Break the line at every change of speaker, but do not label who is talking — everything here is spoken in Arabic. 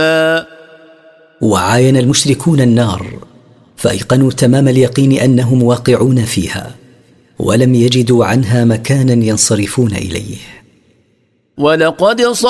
وعاين المشركون النار فأيقنوا تمام اليقين أنهم واقعون فيها، ولم يجدوا عنها مكانا ينصرفون إليه.
ولقد